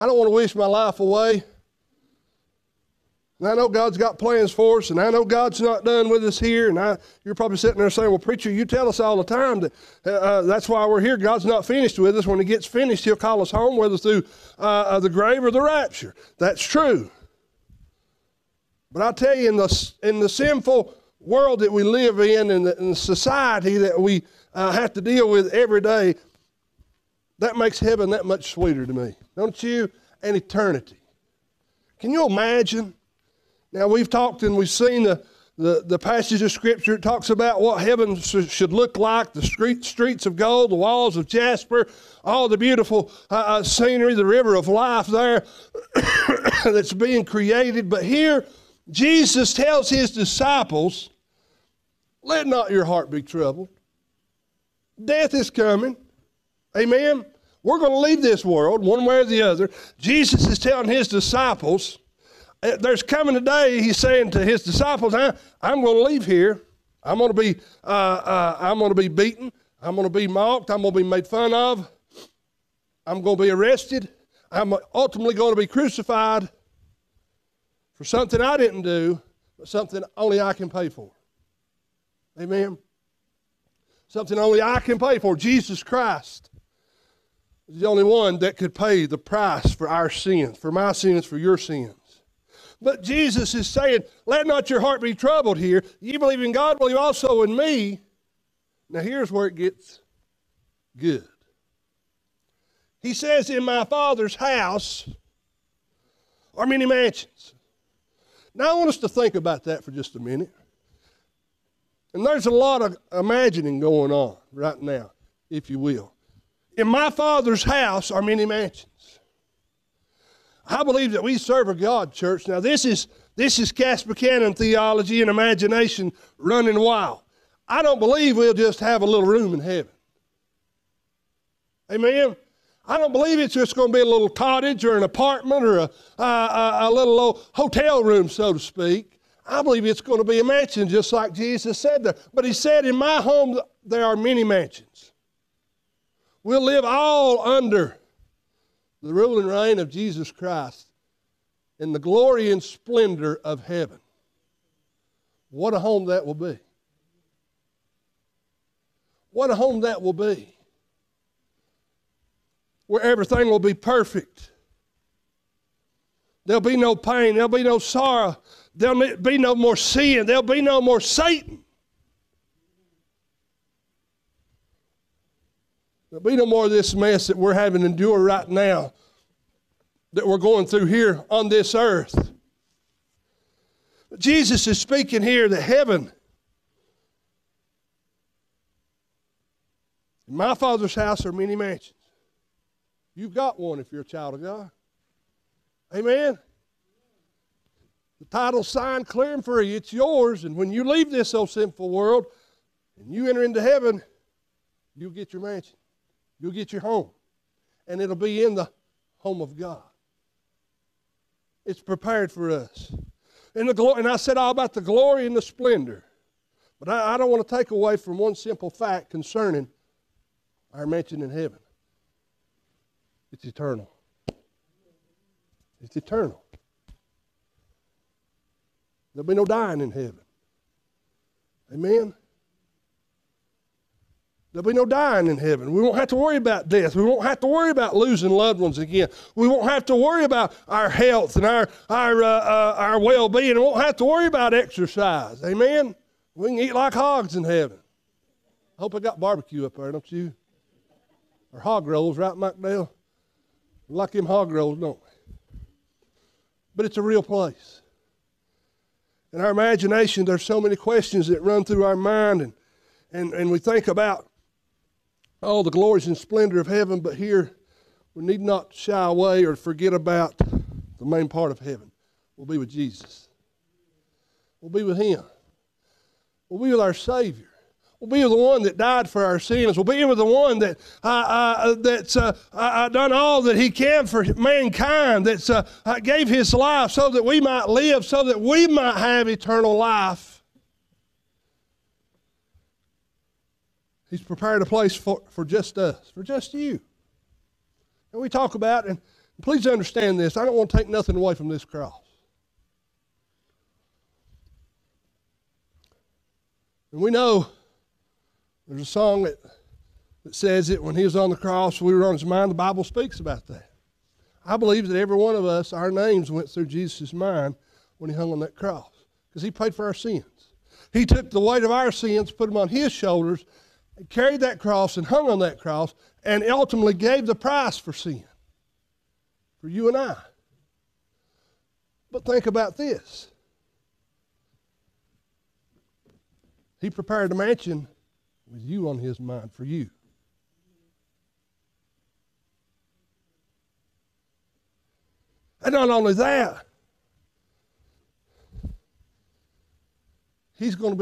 I don't want to wish my life away. And I know God's got plans for us, and I know God's not done with us here. And you're probably sitting there saying, well, preacher, you tell us all the time that that's why we're here. God's not finished with us. When he gets finished, he'll call us home, whether through the grave or the rapture. That's true. But I tell you, in the sinful world that we live in and the society that we have to deal with every day, that makes heaven that much sweeter to me. Don't you? And eternity. Can you imagine? Now, we've talked and we've seen the passage of Scripture. It talks about what heaven should look like, the streets of gold, the walls of jasper, all the beautiful scenery, the river of life there that's being created. But here, Jesus tells his disciples, let not your heart be troubled. Death is coming. Amen? We're going to leave this world one way or the other. Jesus is telling his disciples, there's coming a day, he's saying to his disciples, I'm going to leave here. I'm going to be beaten. I'm going to be mocked. I'm going to be made fun of. I'm going to be arrested. I'm ultimately going to be crucified for something I didn't do, but something only I can pay for. Amen? Something only I can pay for. Jesus Christ is the only one that could pay the price for our sins, for my sins, for your sins. But Jesus is saying, let not your heart be troubled here. You believe in God, believe also in me. Now here's where it gets good. He says, in my Father's house are many mansions. Now I want us to think about that for just a minute. And there's a lot of imagining going on right now, if you will. In my Father's house are many mansions. I believe that we serve a God, church. Now, this is Cass Buchanan theology and imagination running wild. I don't believe we'll just have a little room in heaven. Amen? I don't believe it's just going to be a little cottage or an apartment or a little old hotel room, so to speak. I believe it's going to be a mansion, just like Jesus said there. But he said, in my home there are many mansions. We'll live all under the rule and reign of Jesus Christ in the glory and splendor of heaven. What a home that will be. What a home that will be. Where everything will be perfect. There'll be no pain. There'll be no sorrow. There'll be no more sin. There'll be no more Satan. There'll be no more of this mess that we're having to endure right now, that we're going through here on this earth. Jesus is speaking here that heaven, in my Father's house are many mansions. You've got one if you're a child of God. Amen? The title's signed clear and free. It's yours. And when you leave this old sinful world and you enter into heaven, you'll get your mansion. You'll get your home. And it'll be in the home of God. It's prepared for us. And I said all about the glory and the splendor. But I don't want to take away from one simple fact concerning our mansion in heaven. It's eternal. It's eternal. There'll be no dying in heaven. Amen? There'll be no dying in heaven. We won't have to worry about death. We won't have to worry about losing loved ones again. We won't have to worry about our health and our well-being. We won't have to worry about exercise. Amen? We can eat like hogs in heaven. I hope I got barbecue up there, don't you? Or hog rolls, right, Mike Dale? We like them hog rolls, don't we? But it's a real place. In our imagination, there's so many questions that run through our mind, and we think about all the glories and splendor of heaven, but here we need not shy away or forget about the main part of heaven. We'll be with Jesus. We'll be with Him. We'll be with our Savior. We'll be with the one that died for our sins. We'll be with the one that's done all that He can for mankind, that's gave His life so that we might live, so that we might have eternal life. He's prepared a place for just us, for just you. And we talk about, and Please understand this. I don't want to take nothing away from this cross. And we know there's a song that says it when he was on the cross, we were on his mind. The Bible speaks about that. I believe that every one of us, our names went through Jesus' mind when he hung on that cross because he paid for our sins. He took the weight of our sins, put them on his shoulders, and carried that cross and hung on that cross and ultimately gave the price for sin, for you and I. But think about this. He prepared a mansion with you on his mind for you. And not only that, he's going to